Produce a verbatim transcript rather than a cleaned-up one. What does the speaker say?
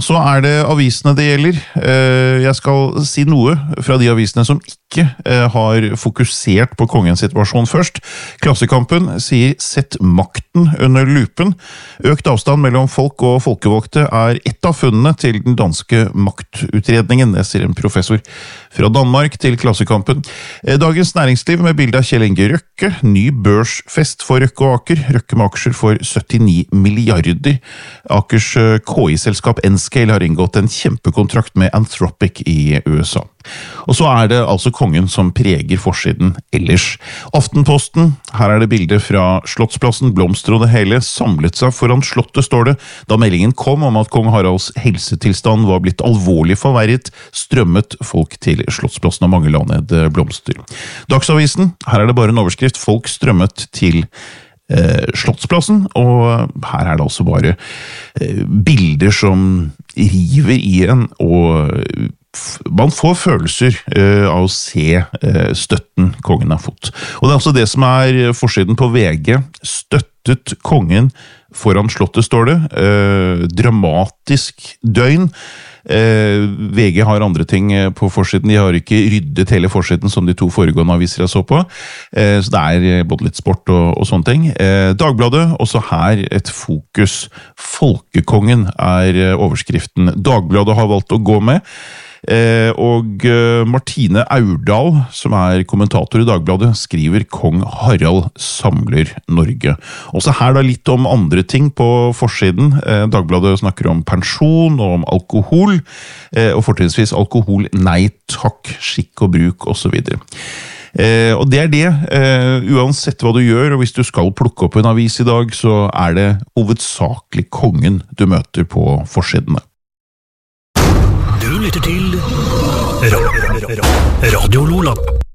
Så er det avisene det gjelder. Jeg skal si noe fra de avisene som ikke har fokusert på kongens situasjon først. Klassekampen sier «Sett makten under lupen». Økt avstand mellom folk og folkevalgte er ett av funnene til den danske maktutredningen, det sier en professor fra Danmark til Klassekampen. Dagens Næringsliv med bilde av Kjell Inge Røkke, ny børsfest for Røkke og Aker, Røkke med aksjer for syttini milliarder. Akers K I-selskap Nscale har inngått en kjempekontrakt med Anthropic i U S A. Og så er det altså kongen som preger forsiden ellers. Aftenposten, her er det bilder fra Slottsplassen, blomster og det hele, samlet seg foran slottet, står det, da meldingen kom om at kong Haralds helsetilstand var blitt alvorlig forverret, strømmet folk til Slottsplassen og mange la ned blomster. Dagsavisen, her er det bare en overskrift, folk strømmet til eh, Slottsplassen, og her er det altså bare eh, bilder som river i en, og man får følelser uh, av å se uh, støtten kongen har fått. Og det er altså det som er forsiden på V G. Støttet kongen foran slottet, står det. Uh, dramatisk døgn. Uh, V G har andre ting på forsiden. De har ikke ryddet hele forsiden som de to foregående aviser jeg så på. Uh, så det er både litt sport og, og sånne ting. Uh, Dagbladet, også her et fokus. Folkekongen er overskriften Dagbladet har valgt å gå med. Eh, og eh, Martine Aurdal, som er kommentator i Dagbladet, skriver «Kong Harald samler Norge». Også her da litt om andre ting på forsiden. Eh, Dagbladet snakker om pensjon og om alkohol, eh, og fortrinnsvis alkohol, nei takk, skikk og bruk og så videre. Eh, og det er det, eh, uansett hva du gjør, og hvis du skal plukke opp en avis i dag, så er det hovedsakelig kongen du møter på forsidene. Du lytter til Radio Lola.